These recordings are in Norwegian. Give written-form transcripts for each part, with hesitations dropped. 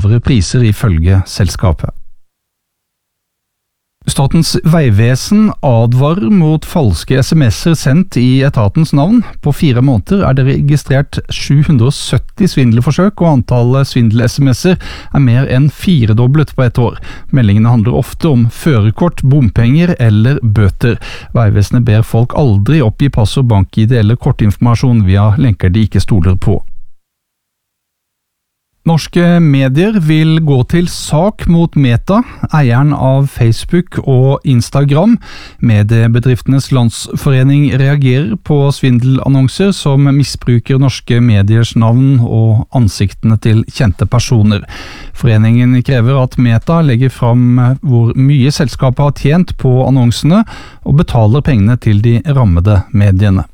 lavere priser ifølge selskapet. Statens vegvesen advarer mot falske SMS-er sendt i etatens navn. På 4 måneder det registrert 770 svindelforsøk, og antallet svindel-SMS-er mer enn 4-doblet på et år. Meldingene handler ofte om førerkort, bompenger eller bøter. Vegvesenet ber folk aldri oppgi passord, bank-ID eller kortinformasjon via lenker de ikke stoler på. Norske medier vil gå til sak mot Meta, eieren av Facebook og Instagram. Mediebedriftenes landsforening reagerer på svindelannonser som misbruker norske mediers navn og ansiktene til kjente personer. Foreningen krever at Meta legger fram hvor mye selskapet har tjent på annonsene, og betaler pengene til de rammede mediene.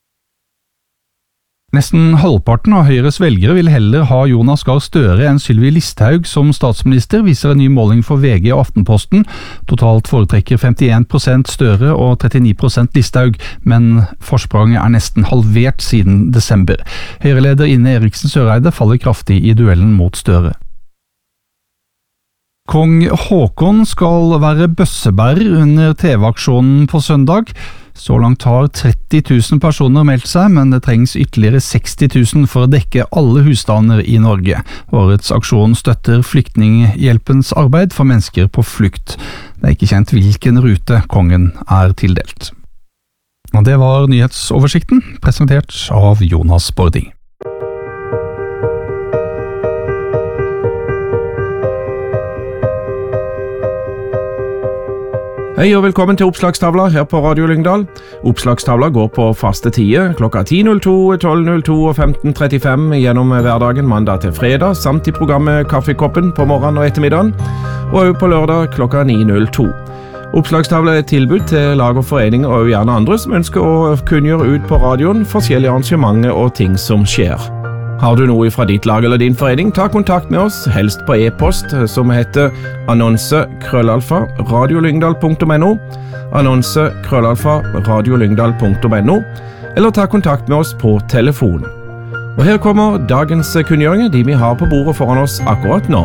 Nesten halvparten av Høyres velgere vil heller ha Jonas Gahr Støre enn Sylvi Listhaug som statsminister, viser en ny måling for VG og Aftenposten. Totalt foretrekker 51% Støre og 39% Listhaug, men forspranget nesten halvert siden desember. Høyreleder Ine Eriksen Søreide faller kraftig i duellen mot Støre. Kong Haakon skal være bøssebærer under TV-aksjonen på søndag. Så langt har 30 000 personer meldt seg, men det trengs ytterligere 60 000 for å dekke alle husstander i Norge. Årets aksjon støtter Flyktninghjelpens arbeid for mennesker på flukt. Det ikke kjent hvilken rute kongen tildelt. Og det var nyhetsoversikten, presentert av Jonas Bording. Hei og velkommen til Oppslagstavla her på Radio Lyngdal. Oppslagstavla går på faste tider klokka 10.02, 12.02 og 15.35 gjennom hverdagen mandag til fredag, samt i programmet Kaffekoppen på morgenen og ettermiddagen, og også på lørdag klokka 9.02. Oppslagstavla et tilbud til lag og foreninger og gjerne andre som ønsker å kunngjøre ut på radioen forskjellige arrangementer og ting som skjer. Har du noe fra ditt lag eller din forening, ta kontakt med oss, helst på e-post som heter annonse@radiolyngdal.no, annonse@radiolyngdal.no, eller ta kontakt med oss på telefon. Og her kommer dagens kunngjøringer, de vi har på bordet foran oss akkurat nå.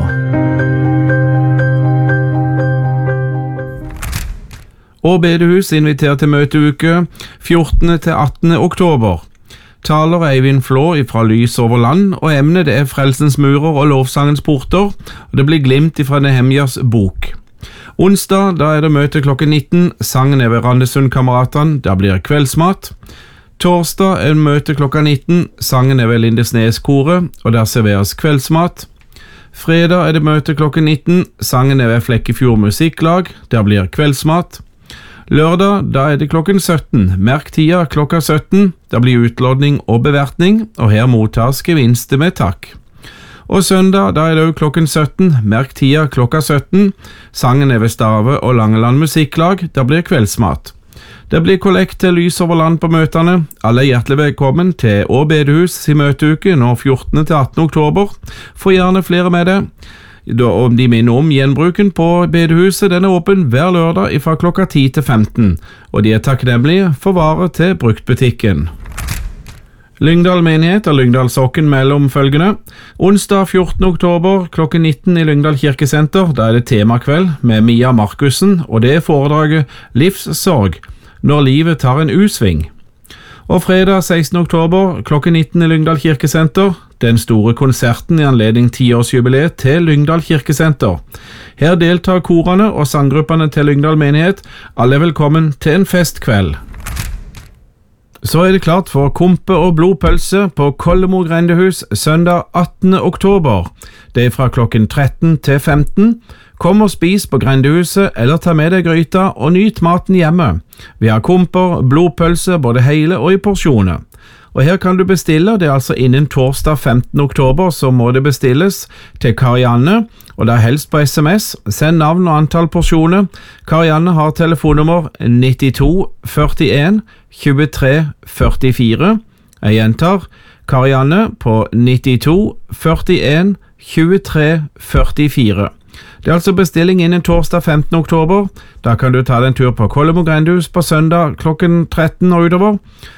Og bedehus inviterer til møteuke 14. til 18. oktober. Taler Eivind Flå fra Lys over land, og emnet Frelsens murer og lovsangens porter, og det blir glimt fra Nehemjas bok. Onsdag da det møte klokken 19, sangen ved Randesundkameratene, da blir kveldsmat. Torsdag møte klokka 19, sangen ved Lindesneskoret, og der serveres kveldsmat. Fredag det møte klokken 19, sangen ved Flekkefjord musikklag, der blir kveldsmat. Lørdag da det klokken 17, merk tida klokka 17, da blir utlodning og bevertning, og her mottas gevinster med takk. Og søndag da det også klokken 17, merk tida klokka 17, sangen ved Stave og Langeland musikklag, da blir kveldsmat. Det blir kollekt til Lys over land på møtene. Alle hjertelig velkommen til Å bedehus i møteuke nå 14. til 18. oktober. Få gjerne flere med det. Og de minner om gjenbruken på bedehuset, den åpen hver lørdag fra klokka 10 til 15, og de takknemlige for varer til bruktbutikken. Lyngdal menighet og Lyngdalsokken mellom følgende. Onsdag 14. oktober klokken 19 i Lyngdal kirkesenter, da det temakveld med Mia Markussen, og det foredraget Livssorg, når livet tar en usving. Og fredag 16. oktober klokken 19 i Lyngdal kirkesenter, den store konserten i anledning 10-årsjubileet til Lyngdal kirkesenter. Her deltar korene og sanggruppene til Lyngdal menighet. Alle velkommen til en festkveld. Så det klart for kompe og blodpølse på Kollemo grendehus søndag 18. oktober. Det fra klokken 13 til 15. Kom og spis på grendehuset, eller ta med deg gryta og nyt maten hjemme. Vi har komper, blodpølse, både hele og i porsjoner. Og her kan du bestille, det altså innen torsdag 15. oktober, så må det bestilles til Karianne, og det helst på SMS. Send navn og antall porsjoner. Karianne har telefonnummer 92 41 23 44. Jeg gjentar, Karianne på 92 41 23 44. Det altså bestilling innen torsdag 15. oktober. Da kan du ta en tur på Kollemo grendehus på søndag klokken 13 og utover.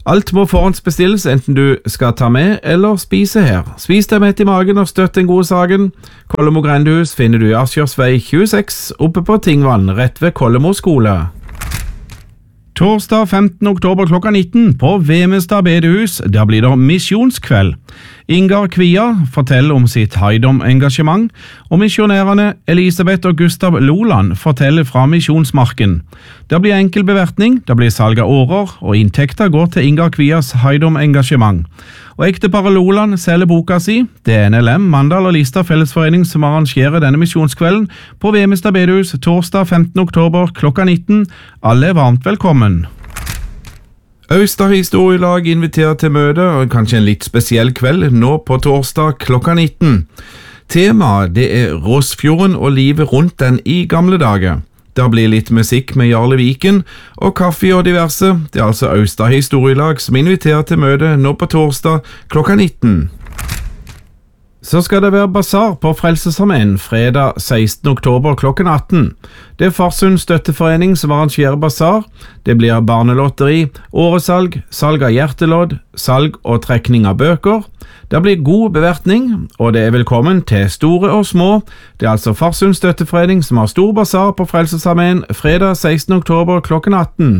Alt må forhåndsbestilles enten du skal ta med eller spise her. Spis deg mett i magen og støtt den gode saken. Kollemo grendehus finner du i Askjørsvei 26 oppe på Tingvann, rett ved Kollemo skole. Torsdag 15. oktober klokka 19 på Vemestad bedehus, der blir det misjonskveld. Ingar Kvia forteller om sitt Haidom-engasjement, og misjonærene Elisabeth og Gustav Loland forteller fra misjonsmarken. Det blir enkel bevertning, det blir salg av årer, og inntekter går til Ingar Kvias Haidom-engasjement. Og ekteparet Loland selger boka si. Det er NLM, Mandal og Lista fellesforening som arrangerer denne misjonskvelden på Vemestad bedehus torsdag 15. oktober klokka 19. Alle er varmt velkommen. Austad historielag inviterer til møte, og kanskje en litt spesiell kveld, nå på torsdag klokka 19. Temaet det er Rossfjorden og livet rundt den i gamle dager. Det blir litt musikk med Jarle Viken, og kaffe og diverse. Det er altså Austad historielag som inviterer til møte nå på torsdag klokka 19. Så skal det være basar på Frelsesarmeen fredag 16. oktober klokken 18. Det er Farsund støtteforening som arrangerer basar. Det blir barnelotteri, åresalg, salg av hjertelodd, salg og trekning av bøker. Det blir god bevertning, og det er velkommen til store og små. Det er altså Farsund støtteforening som har stor basar på Frelsesarmeen fredag 16. oktober klokken 18.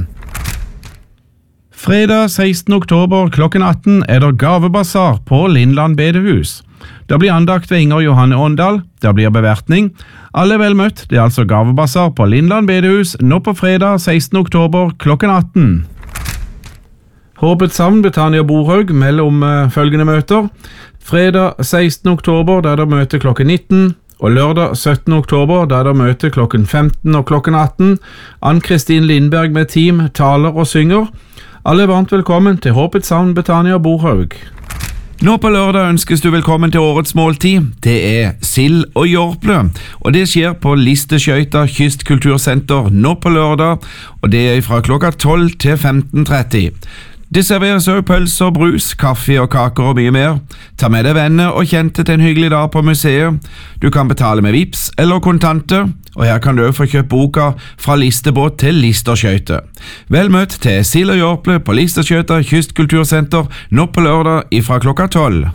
Fredag 16. oktober klokken 18 er det gavebasar på Lindland bedehus. Det blir andakt ved Inger Johanne Åndal, det blir bevertning. Alle er vel møtt, det er altså gavebasar på Lindland bedehus nå på fredag 16. oktober klokken 18. Håpets Havn Betania Borhaug mellom følgende møter. Fredag 16. oktober der det møte klokken 19, og lørdag 17. oktober der det møte klokken 15 og klokken 18. Ann-Kristin Lindberg med team taler og synger. Alle er varmt velkommen til Håpets Havn Betania Borhaug. Nå på lørdag ønskes du velkommen til årets måltid. Det er sild og jorple, og det skjer på Listeskøyta Kystkultursenter nå på lørdag, og det er fra klokka 12 til 15:30. Det serveres også pølser, brus, kaffe og kaker og mye mer. Ta med deg venner og kjente til en hyggelig dag på museet. Du kan betale med Vips eller kontanter, og her kan du også få kjøpt boka Fra listebåt til listerskøyte. Vel møtt til sild og jorple på Listeskøyta Kystkultursenter nå på lørdag ifra klokka 12.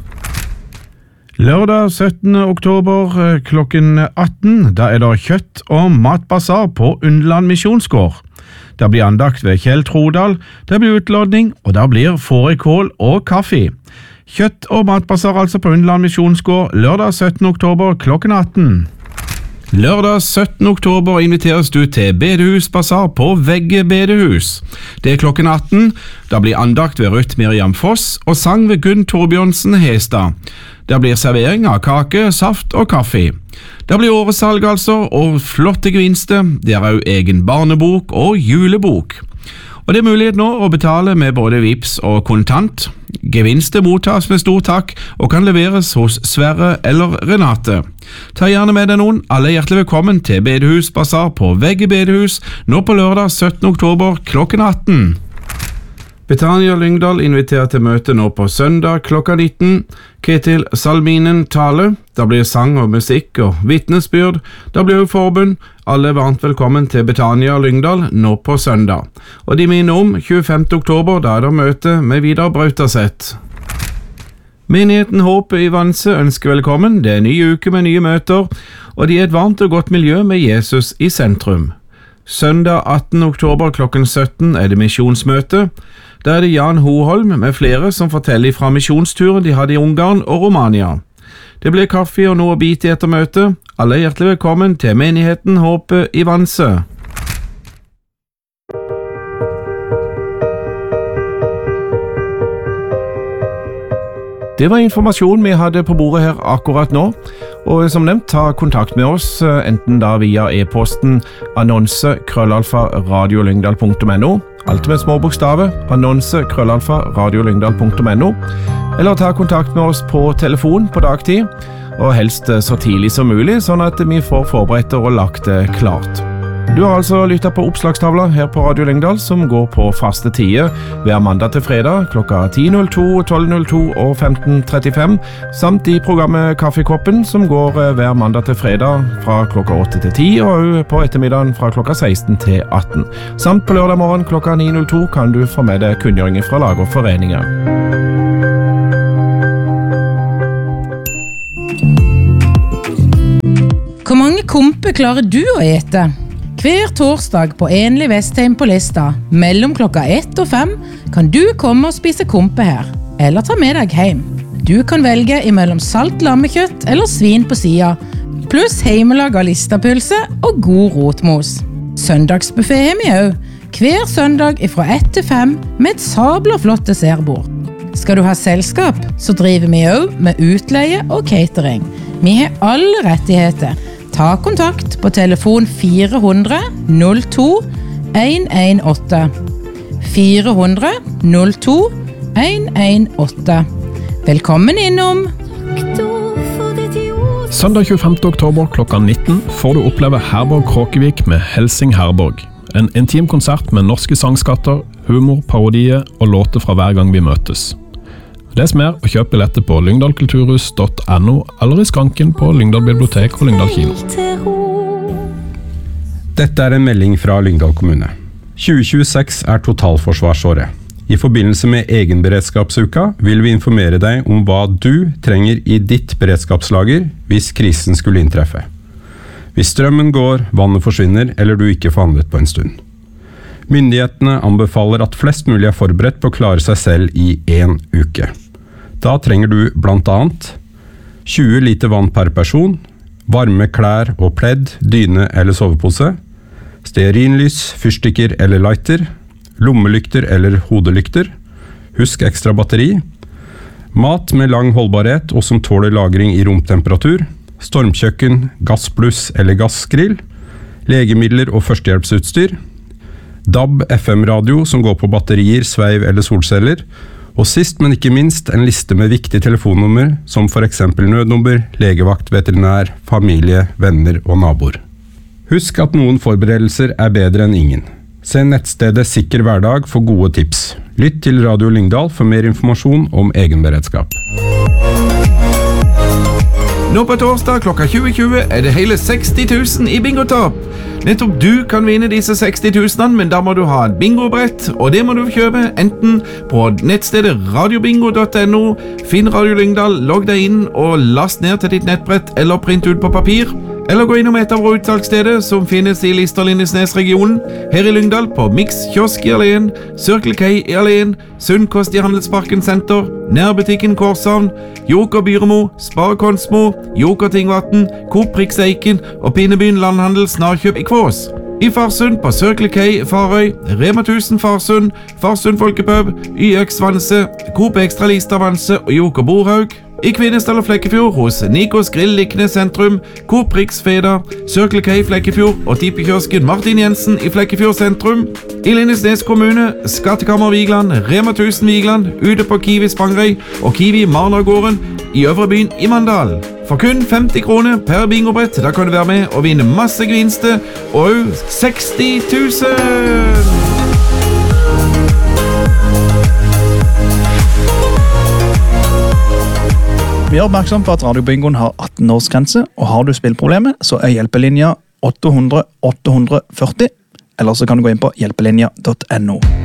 Lørdag 17. oktober klokken 18, da er det kjøtt- og matbasar på Undland misjonsgård. Det blir andakt ved Kjell Trodal, det blir utlodning, og det blir fårikål og kaffe. Kjøtt- og matbasar altså på Undland misjonsgård lørdag 17. oktober klokken 18. Lørdag 17. oktober inviteres du til bedehusbasar på Vegge bedehus. Det er klokken 18, da blir andakt ved Ruth Miriam Foss og sang ved Gunn Torbjørnsen Hestad. Det blir servering av kake, saft og kaffe. Det blir åresalg altså, og flotte gevinster. Det er også egen barnebok og julebok. Og det er mulighet nå å betale med både Vips og kontant. Gevinster mottas med stor takk og kan leveres hos Sverre eller Renate. Ta gjerne med deg noen. Alle er hjertelig velkommen til bedehusbasar på Vegge bedehus nå på lørdag 17. oktober klokken 18. Betania Lyngdal inviterer til møte nå på søndag klokka 19. Ketil Salminen tale. Da blir sang og musikk og vitnesbyrd. Da blir jo forbund. Alle er varmt velkommen til Betania Lyngdal nå på søndag. Og de minner om 25. oktober, da er det møte med Vidar Brautaseth. Menigheten Håpet i Vanse ønsker velkommen. Det er en ny uke med nye møter, og de er et varmt og godt miljø med Jesus i sentrum. Søndag 18. oktober klokken 17 er det misjonsmøte. Der er det Jan Hoholm med flere som forteller fra misjonsturen de hadde i Ungarn og Romania. Det blir kaffe og noe å bite etter møtet. Alle er hjertelig velkommen til Menigheten Håpet i Vanse. Det var informasjon vi hadde på bordet her akkurat nå, og som nevnt, ta kontakt med oss, enten da via e-posten annonse@radiolyngdal.no, alt med små bokstaver, annonse@radiolyngdal.no, eller ta kontakt med oss på telefon på dagtid, og helst så tidlig som mulig, sånn at vi får forberedt og lagt det klart. Du har altså lyttet på oppslagstavla her på Radio Lyngdal, som går på faste tider hver mandag til fredag klokka 10.02, 12.02 og 15.35, samt i programmet Kaffekoppen, som går hver mandag til fredag fra klokka 8 til 10, og på ettermiddagen fra klokka 16 til 18. Samt på lørdag morgen klokka 9.02 kan du få med deg kunngjøringer fra lag og foreninger. Hvor mange komper klarer du å ete? Hver torsdag på Enlig Vestheim på Lista, mellom klokka 1 og 5, kan du komme og spise kompe her, eller ta med deg hjem. Du kan velge imellom salt lammekjøtt eller svin på sida, pluss heimelaga listapølse og god rotmos. Søndagsbuffet har vi også, hver søndag fra 1 til 5 med et sabla flott dessertbord. Skal du ha selskap, så driver vi også med utleie og catering. Vi har alle rettigheter. Ta kontakt på telefon 400 02 118. 400 02 118. Velkommen innom! Søndag 25. oktober klokka 19 får du oppleve Herborg Kråkevik med Helsing Herborg. En intim konsert med norske sangskatter, humor, parodier og låter fra hver gang vi møtes. Les mer og kjøp billetter på lyngdalkulturhus.no eller i skranken på Lyngdal bibliotek og Lyngdal kino. Dette er en melding fra Lyngdal kommune. 2026 er totalforsvarsåret. I forbindelse med egenberedskapsuka vil vi informere deg om hva du trenger i ditt beredskapslager hvis krisen skulle inntreffe. Hvis strømmen går, vannet forsvinner eller du ikke får handlet på en stund. Myndighetene anbefaler at flest mulig er forberedt på å klare seg selv i 1 uke. Da trenger du blant annet 20 liter vann per person, varme klær og pledd, dyne eller sovepose, stearinlys, fyrstikker eller lighter, lommelykter eller hodelykter, husk ekstra batteri, mat med lang holdbarhet og som tåler lagring i romtemperatur, stormkjøkken, gassbluss eller gassgrill, legemidler og førstehjelpsutstyr, DAB FM-radio som går på batterier, sveiv eller solceller, og sist, men ikke minst, en liste med viktige telefonnummer, som for eksempel nødnummer, legevakt, veterinær, familie, venner og naboer. Husk at noen forberedelser er bedre enn ingen. Se nettstedet Sikker Hverdag for gode tips. Lytt til Radio Lyngdal for mer informasjon om egenberedskap. Nå på torsdag klokka 20.20 er det hele 60 000 i bingotopp. Nettopp du kan vinne disse 60 000, men da må du ha et bingobrett, og det må du kjøpe enten på nettstedet radiobingo.no, finn Radio Lyngdal, logg deg inn og last ned til ditt nettbrett eller print ut på papir, eller gå innom et av våre utsalgssteder som finnes i Lister-Lindesnes-regionen, her i Lyngdal på Mix Kiosk i Alén, Circle K i Alén, Sundkost i Handelsparken Senter, Nærbutikken Korshavn, Joker Byremo, Spar Konsmo, Joker Tingvatten, Coop Prix Eiken og Pinnebyen Landhandel Snarkjøp i Kvås. I Farsund på Circle K Farøy, Rema 1000 Farsund, Farsund Folkepub, YX Vanse, Coop Extra Lista Vanse og Joker Borhaug. I Kvinesdal og Flekkefjord hos Nikos Grill Liknes Sentrum, Coop Prix Feda, Circle K Flekkefjord og Tipekiosken Martin Jensen i Flekkefjord Sentrum. I Lindesnes kommune, Skattekammer Vigland, Rema 1000 Vigland, ute på Kiwi Spangrøy og Kiwi Marnagården i Øvrebyen i Mandal. For kun 50 kroner per bingobrett, da kan du være med og vinne masse gevinster og 60 000! Vi er oppmerksom på at Radiobingoen har 18-årsgrense, og har du spillproblemer, så er hjelpelinja 800 840, eller så kan du gå inn på hjelpelinja.no.